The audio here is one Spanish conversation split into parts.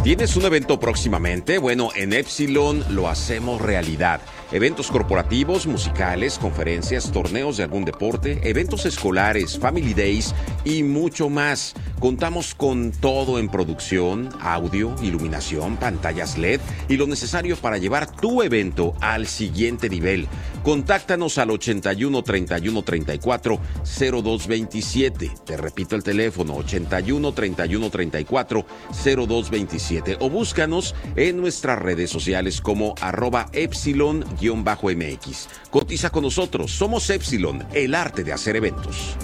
¿Tienes un evento próximamente? Bueno, en Epsilon lo hacemos realidad. Eventos corporativos, musicales, conferencias, torneos de algún deporte, eventos escolares, family days y mucho más. Contamos con todo en producción, audio, iluminación, pantallas LED y lo necesario para llevar tu evento al siguiente nivel. Contáctanos al 81 31 34 0227. Te repito el teléfono, 81 31 34 0227. O búscanos en nuestras redes sociales como @Epsilon_MX. Cotiza con nosotros. Somos Epsilon, el arte de hacer eventos.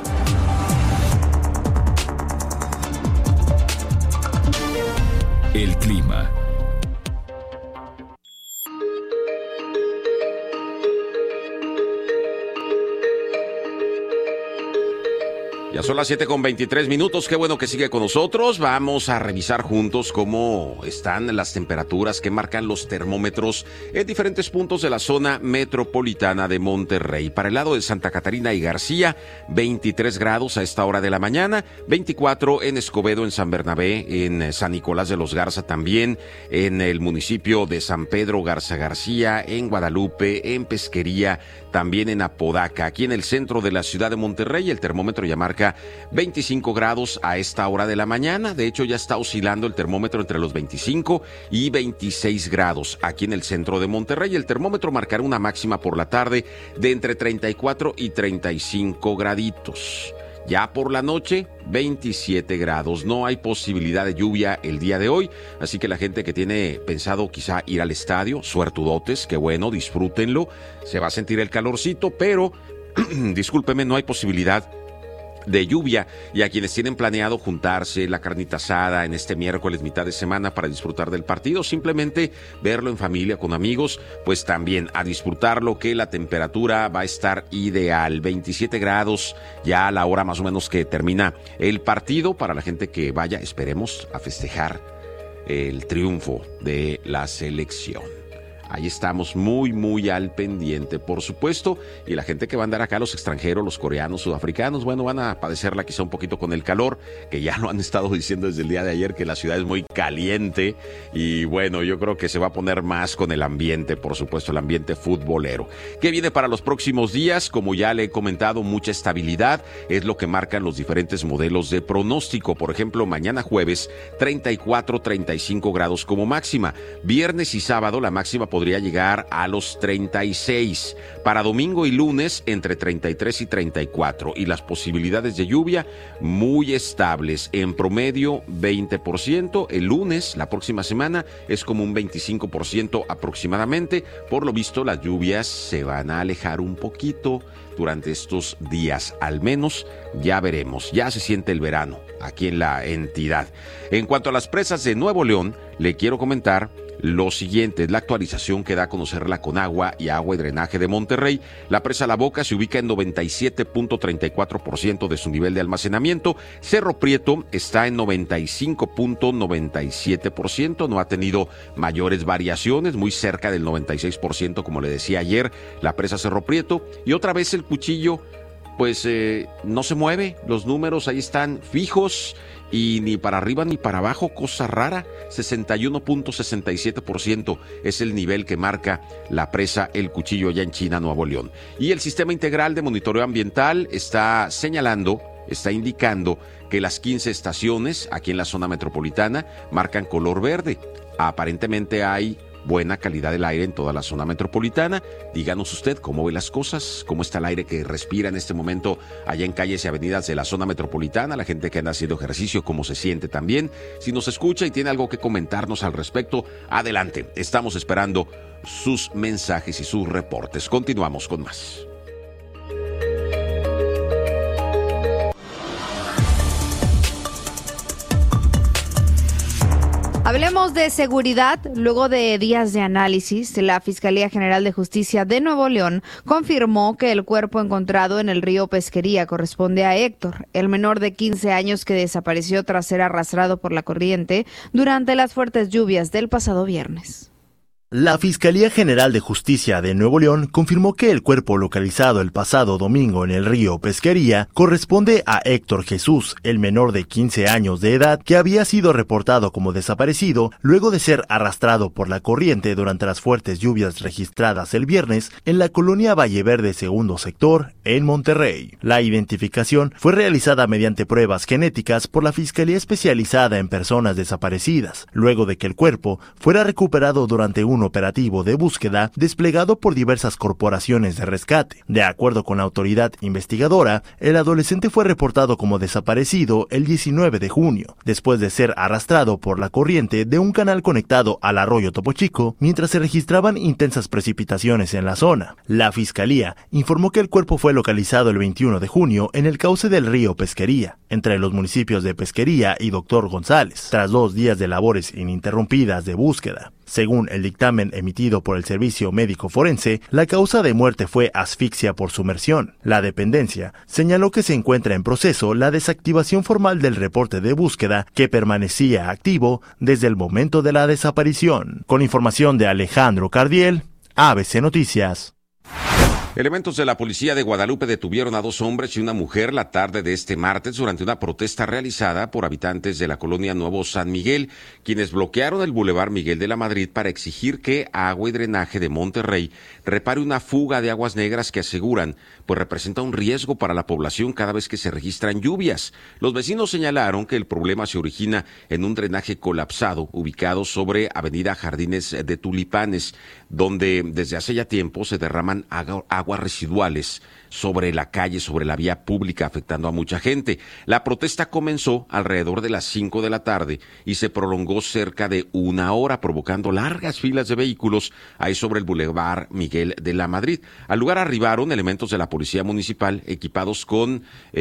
El clima. Ya son las 7:23. Qué bueno que sigue con nosotros. Vamos a revisar juntos cómo están las temperaturas que marcan los termómetros en diferentes puntos de la zona metropolitana de Monterrey. Para el lado de Santa Catarina y García, 23 grados a esta hora de la mañana, 24 en Escobedo, en San Bernabé, en San Nicolás de los Garza también, en el municipio de San Pedro Garza García, en Guadalupe, en Pesquería, también en Apodaca. Aquí en el centro de la ciudad de Monterrey, el termómetro ya marca 25 grados a esta hora de la mañana. De hecho, ya está oscilando el termómetro entre los 25 y 26 grados. Aquí en el centro de Monterrey, el termómetro marcará una máxima por la tarde de entre 34 y 35 graditos. Ya por la noche, 27 grados. No hay posibilidad de lluvia el día de hoy, así que la gente que tiene pensado quizá ir al estadio, suertudotes, qué bueno, disfrútenlo. Se va a sentir el calorcito, pero, discúlpeme, no hay posibilidad de lluvia. Y a quienes tienen planeado juntarse, la carnita asada en este miércoles mitad de semana para disfrutar del partido, simplemente verlo en familia, con amigos, pues también a disfrutarlo, que la temperatura va a estar ideal, 27 grados ya a la hora más o menos que termina el partido, para la gente que vaya, esperemos, a festejar el triunfo de la selección. Ahí estamos muy al pendiente, por supuesto, y la gente que va a andar acá, los extranjeros, los coreanos, sudafricanos, bueno, van a padecerla quizá un poquito con el calor, que ya lo han estado diciendo desde el día de ayer, que la ciudad es muy caliente, y bueno, yo creo que se va a poner más con el ambiente, por supuesto, el ambiente futbolero. ¿Qué viene para los próximos días? Como ya le he comentado, mucha estabilidad, es lo que marcan los diferentes modelos de pronóstico. Por ejemplo, mañana jueves, 34-35 grados como máxima. Viernes y sábado, la máxima podría llegar a los 36. Para domingo y lunes, entre 33 y 34. Y las posibilidades de lluvia muy estables. En promedio, 20%. El lunes, la próxima semana, es como un 25% aproximadamente. Por lo visto, las lluvias se van a alejar un poquito durante estos días. Al menos, ya veremos. Ya se siente el verano aquí en la entidad. En cuanto a las presas de Nuevo León, le quiero comentar lo siguiente: es la actualización que da a conocer la Conagua y Agua y Drenaje de Monterrey. La presa La Boca se ubica en 97.34% de su nivel de almacenamiento. Cerro Prieto está en 95.97%, no ha tenido mayores variaciones, muy cerca del 96%, como le decía ayer, la presa Cerro Prieto. Y otra vez el Cuchillo, pues no se mueve, los números ahí están fijos, y ni para arriba ni para abajo, cosa rara. 61.67% es el nivel que marca la presa El Cuchillo allá en China, Nuevo León. Y el Sistema Integral de Monitoreo Ambiental está indicando que las 15 estaciones aquí en la zona metropolitana marcan color verde. Aparentemente hay buena calidad del aire en toda la zona metropolitana. Díganos usted cómo ve las cosas, cómo está el aire que respira en este momento allá en calles y avenidas de la zona metropolitana, la gente que anda haciendo ejercicio, cómo se siente también. Si nos escucha y tiene algo que comentarnos al respecto, adelante. Estamos esperando sus mensajes y sus reportes. Continuamos con más. Hablemos de seguridad. Luego de días de análisis, la Fiscalía General de Justicia de Nuevo León confirmó que el cuerpo encontrado en el río Pesquería corresponde a Héctor, el menor de 15 años que desapareció tras ser arrastrado por la corriente durante las fuertes lluvias del pasado viernes. La Fiscalía General de Justicia de Nuevo León confirmó que el cuerpo localizado el pasado domingo en el río Pesquería corresponde a Héctor Jesús, el menor de 15 años de edad que había sido reportado como desaparecido luego de ser arrastrado por la corriente durante las fuertes lluvias registradas el viernes en la colonia Valleverde Segundo Sector, en Monterrey. La identificación fue realizada mediante pruebas genéticas por la Fiscalía Especializada en Personas Desaparecidas, luego de que el cuerpo fuera recuperado durante un operativo de búsqueda desplegado por diversas corporaciones de rescate. De acuerdo con la autoridad investigadora, el adolescente fue reportado como desaparecido el 19 de junio, después de ser arrastrado por la corriente de un canal conectado al arroyo Topo Chico, mientras se registraban intensas precipitaciones en la zona. La Fiscalía informó que el cuerpo fue localizado el 21 de junio en el cauce del río Pesquería, entre los municipios de Pesquería y Doctor González, tras 2 días de labores ininterrumpidas de búsqueda. Según el dictamen emitido por el Servicio Médico Forense, la causa de muerte fue asfixia por sumersión. La dependencia señaló que se encuentra en proceso la desactivación formal del reporte de búsqueda que permanecía activo desde el momento de la desaparición. Con información de Alejandro Cardiel, ABC Noticias. Elementos de la policía de Guadalupe detuvieron a 2 hombres y una mujer la tarde de este martes durante una protesta realizada por habitantes de la colonia Nuevo San Miguel, quienes bloquearon el Boulevard Miguel de la Madrid para exigir que Agua y Drenaje de Monterrey repare una fuga de aguas negras que aseguran pues representa un riesgo para la población cada vez que se registran lluvias. Los vecinos señalaron que el problema se origina en un drenaje colapsado ubicado sobre Avenida Jardines de Tulipanes, donde desde hace ya tiempo se derraman aguas residuales sobre la calle, sobre la vía pública, afectando a mucha gente. La protesta comenzó alrededor de las 5 de la tarde y se prolongó cerca de 1 hora, provocando largas filas de vehículos ahí sobre el Boulevard Miguel de la Madrid. Al lugar arribaron elementos de la Policía Municipal equipados con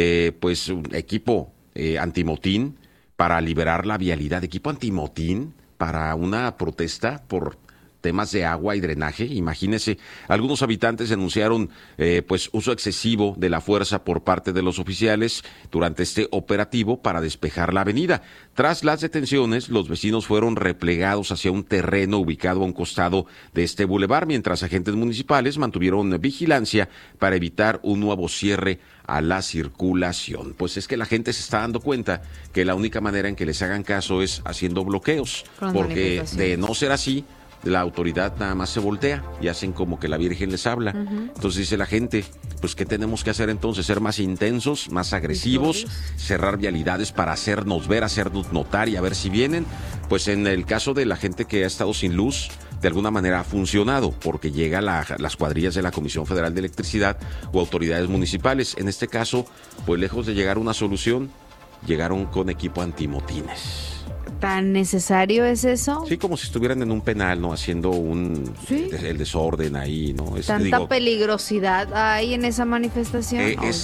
un equipo antimotín para liberar la vialidad. Equipo antimotín para una protesta por temas de agua y drenaje. Imagínese, algunos habitantes denunciaron uso excesivo de la fuerza por parte de los oficiales durante este operativo para despejar la avenida. Tras las detenciones, los vecinos fueron replegados hacia un terreno ubicado a un costado de este bulevar, mientras agentes municipales mantuvieron vigilancia para evitar un nuevo cierre a la circulación. Pues es que la gente se está dando cuenta que la única manera en que les hagan caso es haciendo bloqueos, porque de no ser así, la autoridad nada más se voltea y hacen como que la Virgen les habla. Entonces dice la gente, pues ¿qué tenemos que hacer entonces? Ser más intensos, más agresivos, cerrar vialidades para hacernos ver, hacernos notar y a ver si vienen. Pues en el caso de la gente que ha estado sin luz, de alguna manera ha funcionado, porque llegan las cuadrillas de la Comisión Federal de Electricidad o autoridades municipales. En este caso, pues lejos de llegar a una solución, llegaron con equipo antimotines. ¿Tan necesario es eso? Sí, como si estuvieran en un penal, ¿no? Haciendo el desorden ahí, ¿no? ¿Tanta peligrosidad hay en esa manifestación?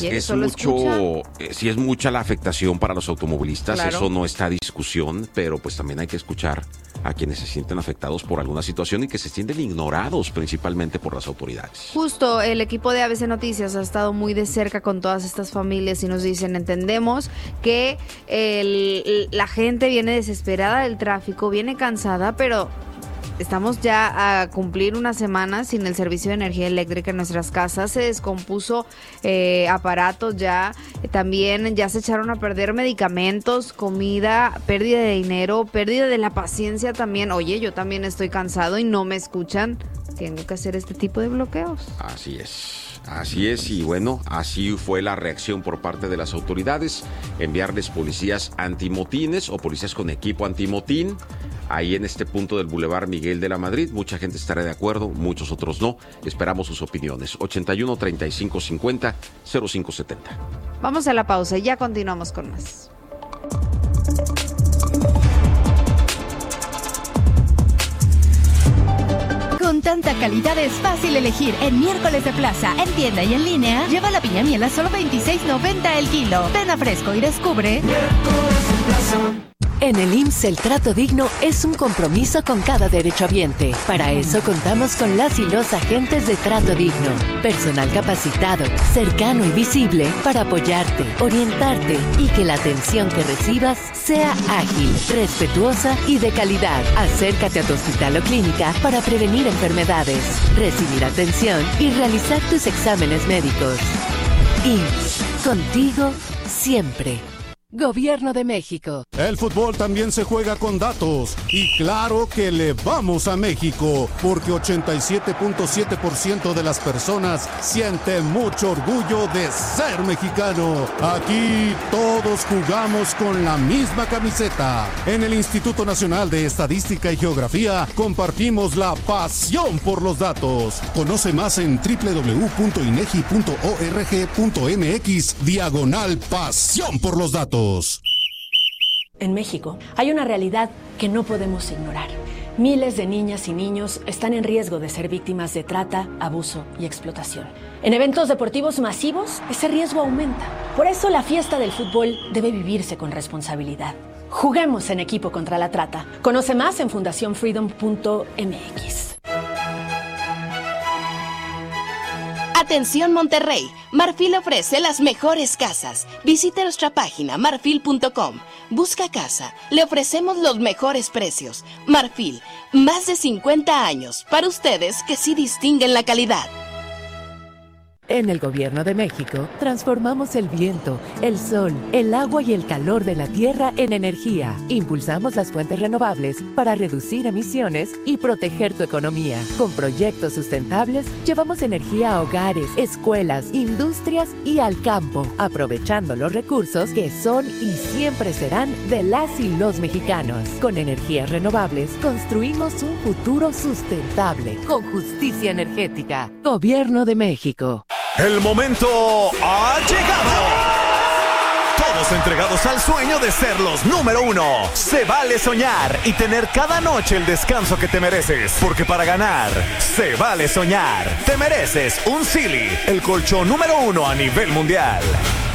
Sí es mucha la afectación para los automovilistas, claro. Eso no está a discusión, pero pues también hay que escuchar a quienes se sienten afectados por alguna situación y que se sienten ignorados principalmente por las autoridades. Justo, el equipo de ABC Noticias ha estado muy de cerca con todas estas familias y nos dicen, entendemos que la gente viene desesperada del tráfico, viene cansada, pero estamos ya a cumplir una semana sin el servicio de energía eléctrica en nuestras casas. Se descompuso aparatos ya. También ya se echaron a perder medicamentos, comida, pérdida de dinero, pérdida de la paciencia también. Oye, yo también estoy cansado y no me escuchan. Tengo que hacer este tipo de bloqueos. Así es, y bueno, así fue la reacción por parte de las autoridades, enviarles policías antimotines o policías con equipo antimotín ahí en este punto del Boulevard Miguel de la Madrid. Mucha gente estará de acuerdo, muchos otros no. Esperamos sus opiniones. 81 35 50 05 70. Vamos a la pausa y ya continuamos con más. Con tanta calidad es fácil elegir. En Miércoles de Plaza, en tienda y en línea, lleva la piña miel a solo $26.90 el kilo. Ven a Fresco y descubre. Miércoles de Plaza. En el IMSS el trato digno es un compromiso con cada derechohabiente. Para eso contamos con las y los agentes de Trato Digno. Personal capacitado, cercano y visible para apoyarte, orientarte y que la atención que recibas sea ágil, respetuosa y de calidad. Acércate a tu hospital o clínica para prevenir enfermedades, recibir atención y realizar tus exámenes médicos. IMSS, contigo siempre. Gobierno de México. El fútbol también se juega con datos. Y claro que le vamos a México, porque 87.7% de las personas siente mucho orgullo de ser mexicano. Aquí todos jugamos con la misma camiseta. En el Instituto Nacional de Estadística y Geografía compartimos la pasión por los datos. Conoce más en www.inegi.org.mx/pasión por los datos. En México hay una realidad que no podemos ignorar. Miles de niñas y niños están en riesgo de ser víctimas de trata, abuso y explotación. En eventos deportivos masivos, ese riesgo aumenta. Por eso la fiesta del fútbol debe vivirse con responsabilidad. Juguemos en equipo contra la trata. Conoce más en fundacionfreedom.mx. Atención Monterrey, Marfil ofrece las mejores casas. Visite nuestra página marfil.com. Busca casa, le ofrecemos los mejores precios. Marfil, más de 50 años para ustedes que sí distinguen la calidad. En el Gobierno de México, transformamos el viento, el sol, el agua y el calor de la tierra en energía. Impulsamos las fuentes renovables para reducir emisiones y proteger tu economía. Con proyectos sustentables, llevamos energía a hogares, escuelas, industrias y al campo, aprovechando los recursos que son y siempre serán de las y los mexicanos. Con energías renovables, construimos un futuro sustentable, con justicia energética. Gobierno de México. El momento ha llegado. Todos entregados al sueño de ser los número uno. Se vale soñar y tener cada noche el descanso que te mereces. Porque para ganar, se vale soñar. Te mereces un Sealy, el colchón número uno a nivel mundial.